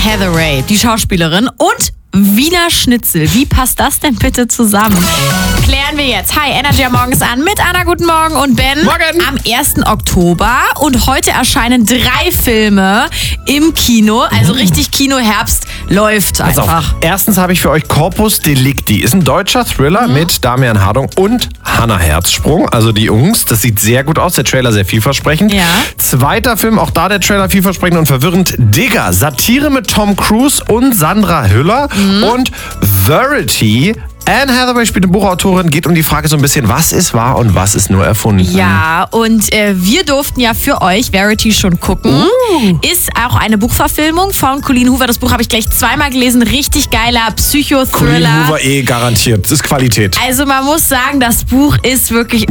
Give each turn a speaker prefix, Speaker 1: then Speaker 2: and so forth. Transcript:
Speaker 1: Hathaway, die Schauspielerin, und Wiener Schnitzel. Wie passt das denn bitte zusammen? Klären wir jetzt. Hi, Energy morgens an mit Anna, guten Morgen, und Ben.
Speaker 2: Morgen.
Speaker 1: Am 1. Oktober. Und heute erscheinen 3 Filme im Kino. Also richtig Kinoherbst läuft
Speaker 2: Pass
Speaker 1: einfach.
Speaker 2: auf. Erstens habe ich für euch Corpus Delicti. Ist ein deutscher Thriller mit Damian Hardung und Hannah Herzsprung. Also die Jungs. Das sieht sehr gut aus. Der Trailer sehr vielversprechend.
Speaker 1: Ja.
Speaker 2: Zweiter Film, auch da der Trailer vielversprechend und verwirrend. Digger. Satire mit Tom Cruise und Sandra Hüller. Und Verity. Anne Hathaway spielt eine Buchautorin, geht um die Frage so ein bisschen, was ist wahr und was ist nur erfunden.
Speaker 1: Ja, und wir durften ja für euch Verity schon gucken. Ist auch eine Buchverfilmung von Colleen Hoover. Das Buch habe ich gleich 2-mal gelesen. Richtig geiler
Speaker 2: Colleen
Speaker 1: Psychothriller.
Speaker 2: Hoover garantiert. Das ist Qualität.
Speaker 1: Also man muss sagen, das Buch ist wirklich